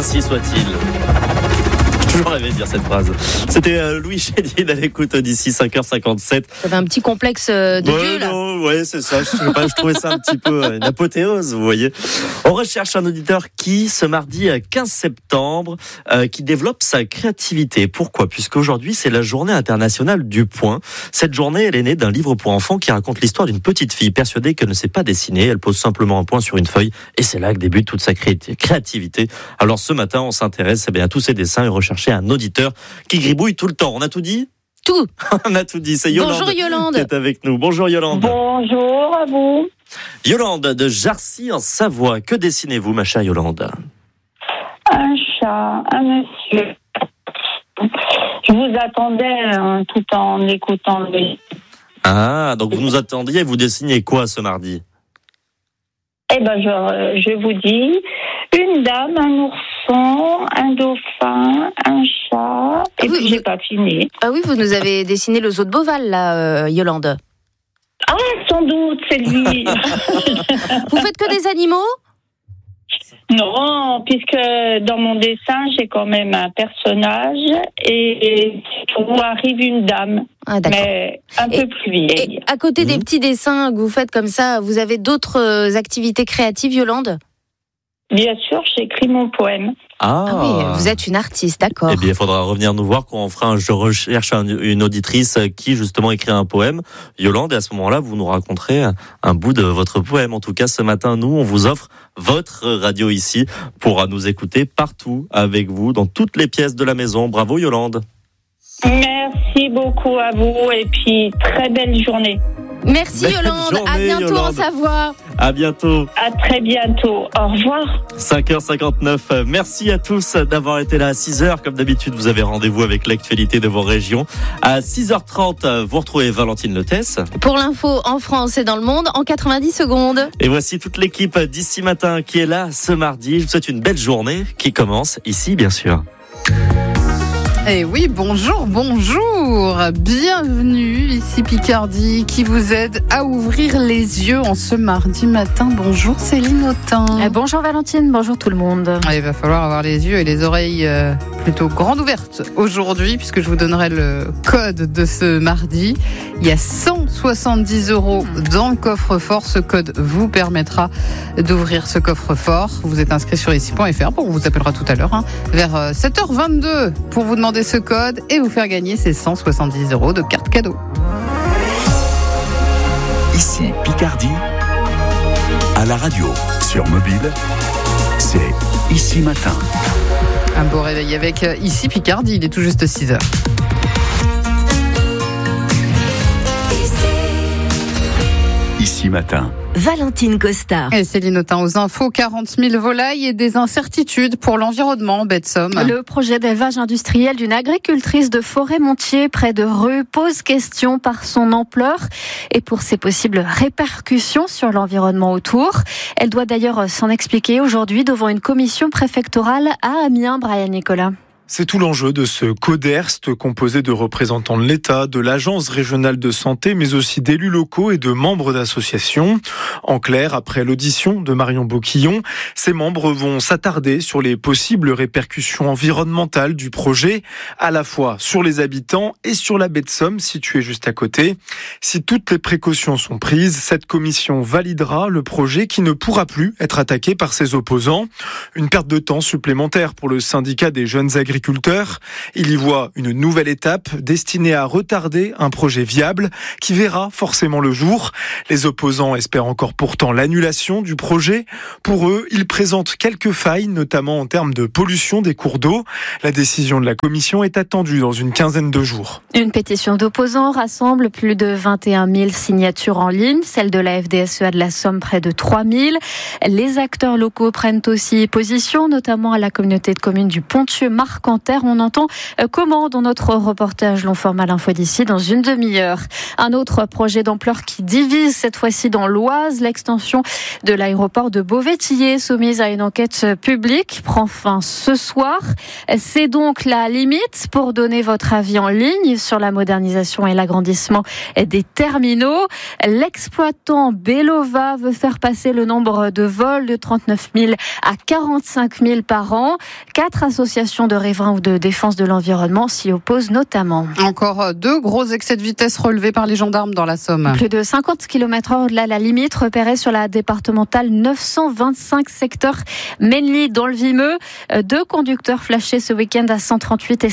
Ainsi soit-il. Toujours rêvé de dire cette phrase. C'était Louis Chédid à l'écoute d'ici 5h57. T'avais un petit complexe de Dieu, là. Non, ouais, c'est ça. Je trouvais ça un petit peu une apothéose, vous voyez. On recherche un auditeur qui, ce mardi 15 septembre, qui développe sa créativité. Pourquoi ? Puisqu'aujourd'hui, c'est la journée internationale du point. Cette journée, elle est née d'un livre pour enfants qui raconte l'histoire d'une petite fille persuadée qu'elle ne sait pas dessiner. Elle pose simplement un point sur une feuille et c'est là que débute toute sa créativité. Alors ce matin, on s'intéresse à tous ces dessins et rechercher un auditeur qui gribouille tout le temps. On a tout dit ? Tout. On a tout dit. C'est Yolande. Bonjour Yolande. Qui est avec nous. Bonjour Yolande. Bonjour à vous. Yolande de Jarcy en Savoie. Que dessinez-vous, ma chère Yolande ? Un chat, un monsieur. Je vous attendais tout en écoutant le... Ah, donc vous nous attendiez, vous dessinez quoi ce mardi ? Eh ben, je vous dis, une dame, un ourson, un dauphin, un chat, et puis j'ai pas fini. Ah oui, vous nous avez dessiné le zoo de Beauval, là, Yolande. Ah, sans doute, c'est lui. Vous faites que des animaux ? Non, puisque dans mon dessin, j'ai quand même un personnage et où arrive une dame, mais un peu plus vieille. Et à côté des petits dessins que vous faites comme ça, vous avez d'autres activités créatives, Yolande ? Bien sûr, j'écris mon poème. Ah oui, vous êtes une artiste, d'accord. Eh bien, il faudra revenir nous voir quand on fera Je recherche une auditrice qui, justement, écrit un poème. Yolande, et à ce moment-là, vous nous raconterez un bout de votre poème. En tout cas, ce matin, nous, on vous offre votre radio ici pour nous écouter partout avec vous, dans toutes les pièces de la maison. Bravo, Yolande. Merci beaucoup à vous et puis très belle journée. Merci Yolande, à bientôt Yolande. En Savoie. À bientôt. À très bientôt, au revoir. 5h59, merci à tous d'avoir été là à 6h. Comme d'habitude, vous avez rendez-vous avec l'actualité de vos régions. À 6h30, vous retrouvez Valentine Lotès. Pour l'info en France et dans le monde, en 90 secondes. Et voici toute l'équipe d'ici matin qui est là ce mardi. Je vous souhaite une belle journée qui commence ici, bien sûr. Eh oui, bonjour, bienvenue, ici Picardie qui vous aide à ouvrir les yeux en ce mardi matin. Bonjour Céline Autain. Bonjour Valentine, bonjour tout le monde. Il va falloir avoir les yeux et les oreilles plutôt grandes ouvertes aujourd'hui puisque je vous donnerai le code de ce mardi. Il y a 170 € dans le coffre-fort. Ce code vous permettra d'ouvrir ce coffre-fort. Vous êtes inscrit sur ici.fr. Bon, on vous appellera tout à l'heure vers 7h22 pour vous demander ce code et vous faire gagner ces 170 € de carte cadeau. Ici Picardie, à la radio, sur mobile, c'est Ici Matin. Un beau réveil avec Ici Picardie, il est tout juste 6h. Ici Matin. Valentine Costa. Et Céline Autain aux infos, 40 000 volailles et des incertitudes pour l'environnement en baie de Somme. Le projet d'élevage industriel d'une agricultrice de Forêt-Montier près de Reux pose question par son ampleur et pour ses possibles répercussions sur l'environnement autour. Elle doit d'ailleurs s'en expliquer aujourd'hui devant une commission préfectorale à Amiens, Brian Nicolas. C'est tout l'enjeu de ce CODERST composé de représentants de l'État, de l'Agence régionale de santé, mais aussi d'élus locaux et de membres d'associations. En clair, après l'audition de Marion Boquillon, ces membres vont s'attarder sur les possibles répercussions environnementales du projet, à la fois sur les habitants et sur la baie de Somme, située juste à côté. Si toutes les précautions sont prises, cette commission validera le projet qui ne pourra plus être attaqué par ses opposants. Une perte de temps supplémentaire pour le syndicat des jeunes agriculteurs. Il y voit une nouvelle étape destinée à retarder un projet viable qui verra forcément le jour. Les opposants espèrent encore pourtant l'annulation du projet. Pour eux, ils présentent quelques failles, notamment en termes de pollution des cours d'eau. La décision de la commission est attendue dans une quinzaine de jours. Une pétition d'opposants rassemble plus de 21 000 signatures en ligne, celle de la FDSEA de la Somme près de 3 000. Les acteurs locaux prennent aussi position, notamment à la communauté de communes du Ponthieu-Marcq Canter. On entend comment dans notre reportage long format l'info d'ici dans une demi-heure. Un autre projet d'ampleur qui divise cette fois-ci dans l'Oise, l'extension de l'aéroport de Beauvais-Tillé soumise à une enquête publique prend fin ce soir. C'est donc la limite pour donner votre avis en ligne sur la modernisation et l'agrandissement des terminaux. L'exploitant Belova veut faire passer le nombre de vols de 39 000 à 45 000 par an. 4 associations de riverains ou de défense de l'environnement s'y opposent notamment. Encore 2 gros excès de vitesse relevés par les gendarmes dans la Somme. Plus de 50 km/h au-delà de la limite repérée sur la départementale 925 secteur Menly dans le Vimeux. 2 conducteurs flashés ce week-end à 138 et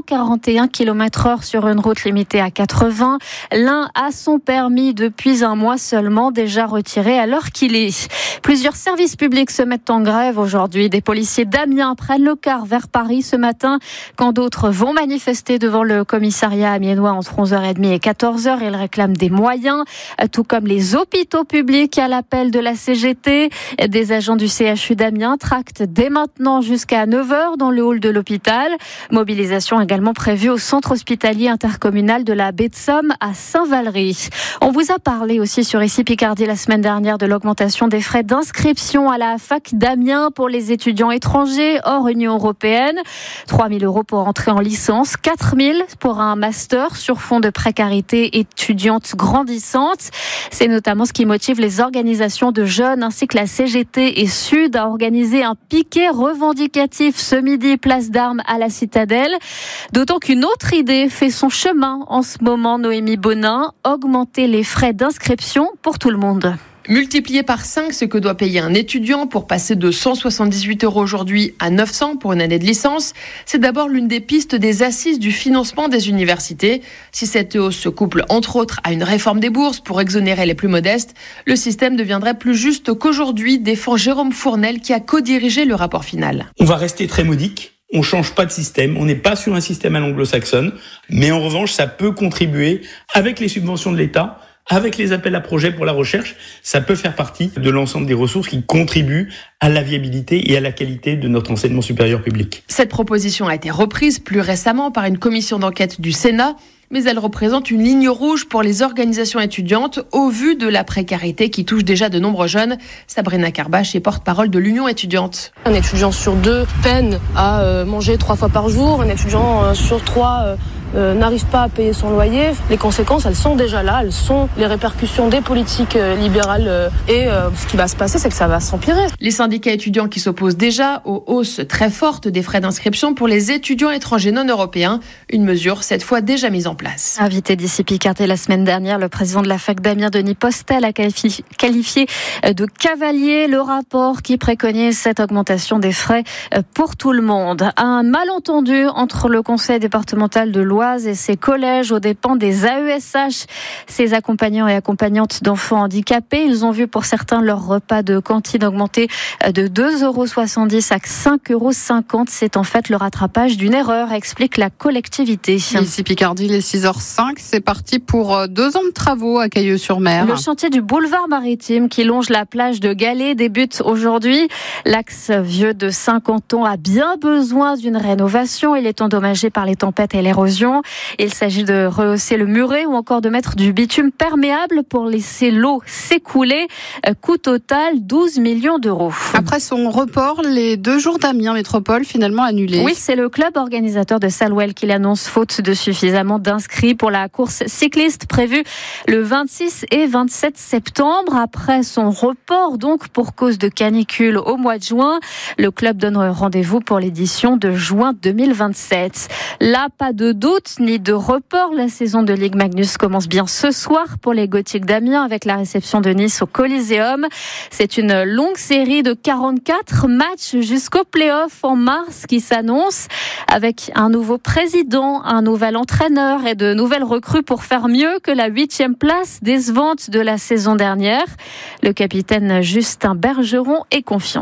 141 km/h sur une route limitée à 80. L'un a son permis depuis un mois seulement, déjà retiré à l'heure qu'il est. Plusieurs services publics se mettent en grève aujourd'hui. Des policiers d'Amiens prennent le car vers Paris ce matin, quand d'autres vont manifester devant le commissariat amiénois entre 11h30 et 14h. Ils réclament des moyens, tout comme les hôpitaux publics à l'appel de la CGT. Des agents du CHU d'Amiens tractent dès maintenant jusqu'à 9h dans le hall de l'hôpital. Mobilisation également prévue au centre hospitalier intercommunal de la baie de Somme à Saint-Valery. On vous a parlé aussi sur Ici Picardie la semaine dernière de l'augmentation des frais d'inscription à la fac d'Amiens pour les étudiants étrangers hors Union européenne. 3 000 € pour entrer en licence, 4 000 pour un master sur fond de précarité étudiante grandissante. C'est notamment ce qui motive les organisations de jeunes ainsi que la CGT et Sud à organiser un piquet revendicatif ce midi, place d'Armes à la Citadelle. D'autant qu'une autre idée fait son chemin en ce moment, Noémie Bonin, augmenter les frais d'inscription pour tout le monde. Multiplier par 5 ce que doit payer un étudiant pour passer de 178 € aujourd'hui à 900 pour une année de licence, c'est d'abord l'une des pistes des assises du financement des universités. Si cette hausse se couple entre autres à une réforme des bourses pour exonérer les plus modestes, le système deviendrait plus juste qu'aujourd'hui, défend Jérôme Fournel qui a co-dirigé le rapport final. On va rester très modique. On change pas de système, on n'est pas sur un système à l'anglo-saxonne, mais en revanche, ça peut contribuer avec les subventions de l'État, avec les appels à projets pour la recherche, ça peut faire partie de l'ensemble des ressources qui contribuent à la viabilité et à la qualité de notre enseignement supérieur public. Cette proposition a été reprise plus récemment par une commission d'enquête du Sénat, mais elle représente une ligne rouge pour les organisations étudiantes au vu de la précarité qui touche déjà de nombreux jeunes. Sabrina Carbach est porte-parole de l'Union étudiante. Un étudiant sur 2 peine à manger 3 fois par jour, un étudiant sur 3 n'arrive pas à payer son loyer. Les conséquences, elles sont déjà là, elles sont les répercussions des politiques libérales et ce qui va se passer, c'est que ça va s'empirer. Les syndicats étudiants qui s'opposent déjà aux hausses très fortes des frais d'inscription pour les étudiants étrangers non européens, une mesure cette fois déjà mise en place. Invité d'ici Picardie la semaine dernière, le président de la fac d'Amiens, Denis Postel, a qualifié de cavalier le rapport qui préconise cette augmentation des frais pour tout le monde. Un malentendu entre le conseil départemental de l'Oise et ses collèges aux dépens des AESH, ces accompagnants et accompagnantes d'enfants handicapés. Ils ont vu pour certains leur repas de cantine augmenter de 2,70 € à 5,50 €. C'est en fait le rattrapage d'une erreur, explique la collectivité. Ici Picardie, les 6h05, c'est parti pour 2 ans de travaux à Cailleux-sur-Mer. Le chantier du boulevard maritime qui longe la plage de Galets débute aujourd'hui. L'axe vieux de 50 ans a bien besoin d'une rénovation. Il est endommagé par les tempêtes et l'érosion. Il s'agit de rehausser le muret ou encore de mettre du bitume perméable pour laisser l'eau s'écouler. Coût total 12 millions d'euros. Après son report, les 2 jours d'Amiens Métropole finalement annulés. Oui, c'est le club organisateur de Salouel qui l'annonce faute de suffisamment d'inscrits pour la course cycliste prévue le 26 et 27 septembre. Après son report donc pour cause de canicule au mois de juin, le club donne rendez-vous pour l'édition de juin 2027. Là, pas de doute ni de report. La saison de Ligue Magnus commence bien ce soir pour les Gothiques d'Amiens avec la réception de Nice au Coliseum. C'est une longue série de 44 matchs jusqu'au play-off en mars qui s'annonce avec un nouveau président, un nouvel entraîneur et de nouvelles recrues pour faire mieux que la 8e place décevante de la saison dernière. Le capitaine Justin Bergeron est confiant.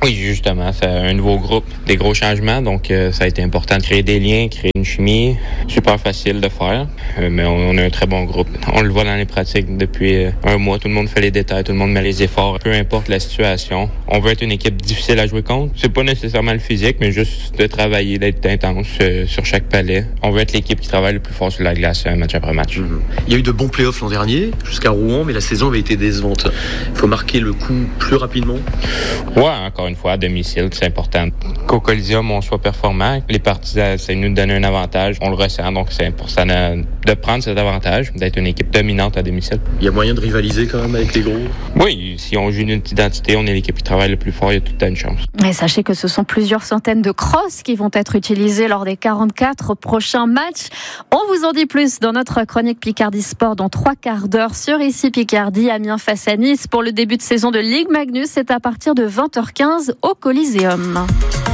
Oui, justement, c'est un nouveau groupe, des gros changements, donc ça a été important de créer des liens, créer une chimie. Super facile de faire, mais on a un très bon groupe. On le voit dans les pratiques depuis un mois, tout le monde fait les détails, tout le monde met les efforts, peu importe la situation. On veut être une équipe difficile à jouer contre. C'est pas nécessairement le physique, mais juste de travailler, d'être intense sur chaque palais. On veut être l'équipe qui travaille le plus fort sur la glace match après match. Il y a eu de bons playoffs l'an dernier, jusqu'à Rouen, mais la saison avait été décevante. Il faut marquer le coup plus rapidement. Ouais, encore une fois, à domicile, c'est important qu'au Coliseum, on soit performant. Les partisans, ça nous donne un avantage. On le ressent, donc c'est important de prendre cet avantage, d'être une équipe dominante à domicile. Il y a moyen de rivaliser quand même avec les gros? Oui, si on joue une identité, on est l'équipe qui travaille le plus fort, il y a tout le temps une chance. Et sachez que ce sont plusieurs centaines de crosses qui vont être utilisées lors des 44 prochains matchs. On vous en dit plus dans notre chronique Picardie Sport dans 3 quarts d'heure sur Ici Picardie. Amiens face à Nice pour le début de saison de Ligue Magnus. C'est à partir de 20h15 au Coliseum.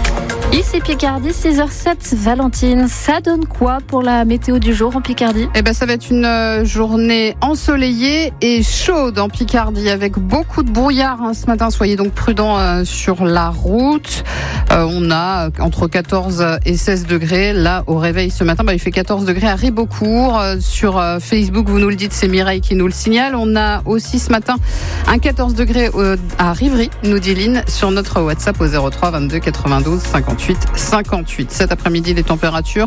Ici Picardie, 6h07, Valentine, ça donne quoi pour la météo du jour en Picardie ? Ça va être une journée ensoleillée et chaude en Picardie avec beaucoup de brouillard ce matin. Soyez donc prudents sur la route. On a entre 14 et 16 degrés. Là, au réveil ce matin, il fait 14 degrés à Ribeaucourt. Sur Facebook, vous nous le dites, c'est Mireille qui nous le signale. On a aussi ce matin un 14 degrés à Rivry, nous dit Lynn, sur notre WhatsApp au 03 22 92 58 58. Cet après-midi, les températures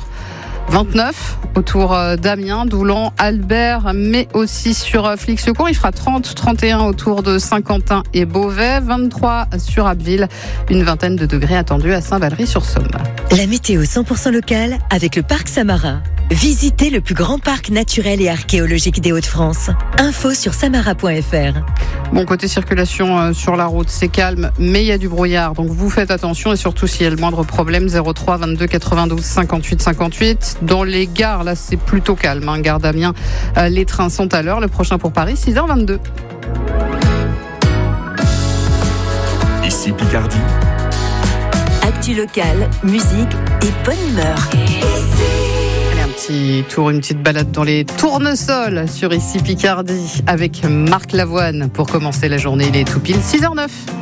29 autour d'Amiens, Doulan, Albert, mais aussi sur Flixecourt. Il fera 30, 31 autour de Saint-Quentin et Beauvais, 23 sur Abbeville, une vingtaine de degrés attendus à Saint-Valery-sur-Somme. La météo 100% locale avec le parc Samarin. Visitez le plus grand parc naturel et archéologique des Hauts-de-France. Info sur samara.fr. Bon, côté circulation sur la route, c'est calme, mais il y a du brouillard. Donc vous faites attention et surtout s'il y a le moindre problème, 03 22 92 58 58. Dans les gares, là, c'est plutôt calme. Gare d'Amiens, les trains sont à l'heure. Le prochain pour Paris, 6h22. Ici Picardie. Actu locale, musique et bonne humeur. Petit tour, une petite balade dans les tournesols sur Ici Picardie avec Marc Lavoine pour commencer la journée. Il est tout pile 6h09.